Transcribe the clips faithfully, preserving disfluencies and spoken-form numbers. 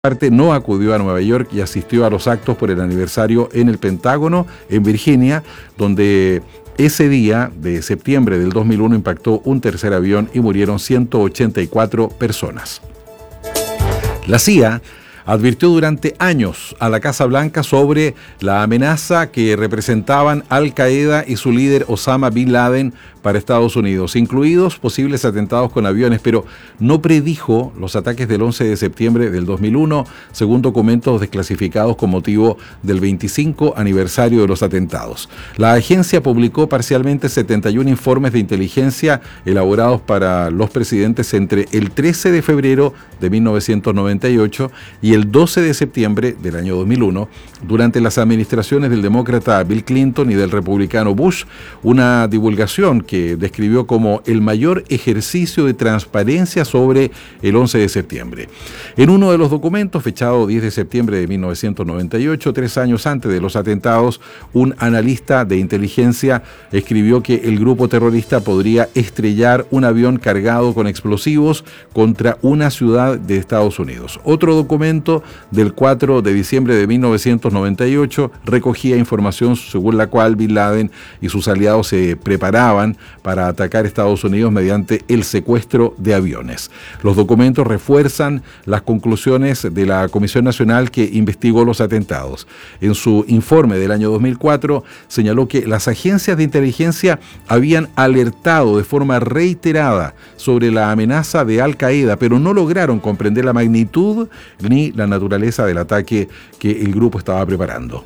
parte no acudió a Nueva York y asistió a los actos por el aniversario en el Pentágono, en Virginia, donde ese día de septiembre del dos mil uno impactó un tercer avión y murieron ciento ochenta y cuatro personas. La C I A advirtió durante años a la Casa Blanca sobre la amenaza que representaban Al Qaeda y su líder Osama Bin Laden para Estados Unidos, incluidos posibles atentados con aviones, pero no predijo los ataques del once de septiembre del dos mil uno, según documentos desclasificados con motivo del veinticinco aniversario de los atentados. La agencia publicó parcialmente setenta y uno informes de inteligencia elaborados para los presidentes entre el trece de febrero de mil novecientos noventa y ocho y el doce de septiembre del año dos mil uno, durante las administraciones del demócrata Bill Clinton y del republicano Bush, una divulgación que describió como el mayor ejercicio de transparencia sobre el once de septiembre. En uno de los documentos, fechado diez de septiembre de mil novecientos noventa y ocho, tres años antes de los atentados, un analista de inteligencia escribió que el grupo terrorista podría estrellar un avión cargado con explosivos contra una ciudad de Estados Unidos. Otro documento del cuatro de diciembre de mil novecientos noventa y ocho recogía información según la cual Bin Laden y sus aliados se preparaban para atacar Estados Unidos mediante el secuestro de aviones. Los documentos refuerzan las conclusiones de la Comisión Nacional que investigó los atentados. En su informe del año dos mil cuatro señaló que las agencias de inteligencia habían alertado de forma reiterada sobre la amenaza de Al Qaeda, pero no lograron comprender la magnitud ni la naturaleza del ataque que el grupo estaba preparando.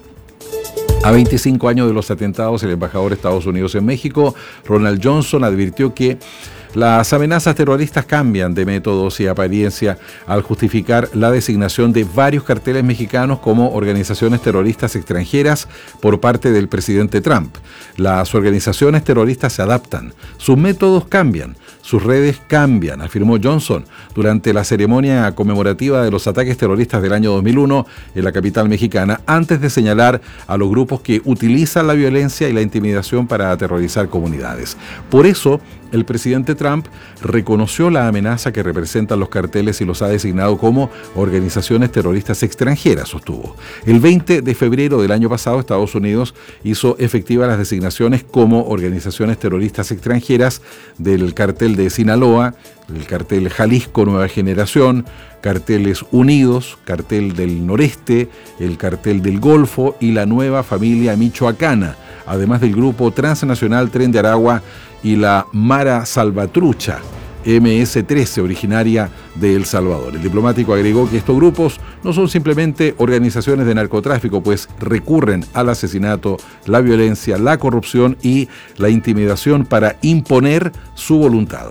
A veinticinco años de los atentados, el embajador de Estados Unidos en México, Ronald Johnson, advirtió que las amenazas terroristas cambian de métodos y apariencia al justificar la designación de varios carteles mexicanos como organizaciones terroristas extranjeras por parte del presidente Trump. Las organizaciones terroristas se adaptan, sus métodos cambian, sus redes cambian, afirmó Johnson durante la ceremonia conmemorativa de los ataques terroristas del año dos mil uno en la capital mexicana, antes de señalar a los grupos que utilizan la violencia y la intimidación para aterrorizar comunidades. Por eso, el presidente Trump reconoció la amenaza que representan los carteles y los ha designado como organizaciones terroristas extranjeras, sostuvo. El veinte de febrero del año pasado, Estados Unidos hizo efectivas las designaciones como organizaciones terroristas extranjeras del cartel de Sinaloa, el cartel Jalisco Nueva Generación, carteles Unidos, cartel del Noreste, el cartel del Golfo y la Nueva Familia Michoacana, además del grupo transnacional Tren de Aragua y la Mara Salvatrucha, eme ese trece, originaria de El Salvador. El diplomático agregó que estos grupos no son simplemente organizaciones de narcotráfico, pues recurren al asesinato, la violencia, la corrupción y la intimidación para imponer su voluntad.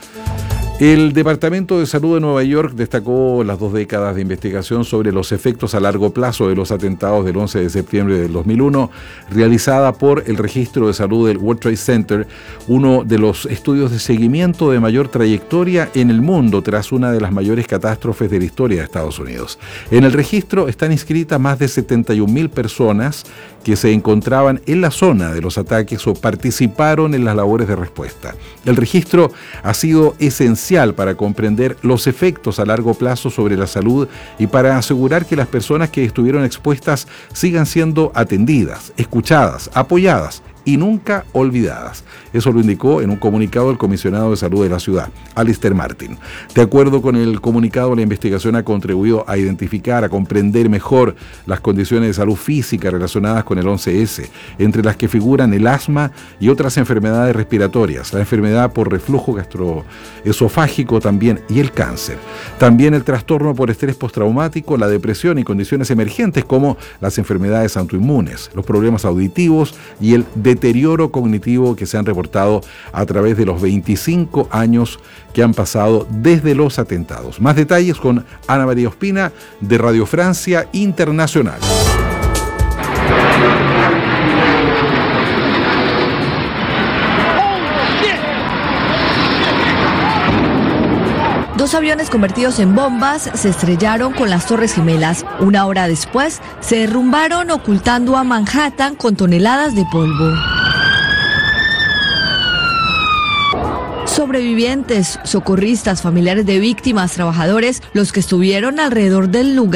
El Departamento de Salud de Nueva York destacó las dos décadas de investigación sobre los efectos a largo plazo de los atentados del once de septiembre del dos mil uno, realizada por el Registro de Salud del World Trade Center, uno de los estudios de seguimiento de mayor trayectoria en el mundo tras una de las mayores catástrofes de la historia de Estados Unidos. En el registro están inscritas más de setenta y un mil personas que se encontraban en la zona de los ataques o participaron en las labores de respuesta. El registro ha sido esencial para comprender los efectos a largo plazo sobre la salud y para asegurar que las personas que estuvieron expuestas sigan siendo atendidas, escuchadas, apoyadas y nunca olvidadas. Eso lo indicó en un comunicado el comisionado de salud de la ciudad, Alistair Martin. De acuerdo con el comunicado, la investigación ha contribuido a identificar, a comprender mejor las condiciones de salud física relacionadas con el once ese, entre las que figuran el asma y otras enfermedades respiratorias, la enfermedad por reflujo gastroesofágico también y el cáncer. También el trastorno por estrés postraumático, la depresión y condiciones emergentes como las enfermedades autoinmunes, los problemas auditivos y el deterioro cognitivo que se han reportado a través de los veinticinco años que han pasado desde los atentados. Más detalles con Ana María Ospina de Radio Francia Internacional. Dos aviones convertidos en bombas se estrellaron con las Torres Gemelas. Una hora después, se derrumbaron ocultando a Manhattan con toneladas de polvo. Sobrevivientes, socorristas, familiares de víctimas, trabajadores, los que estuvieron alrededor del lugar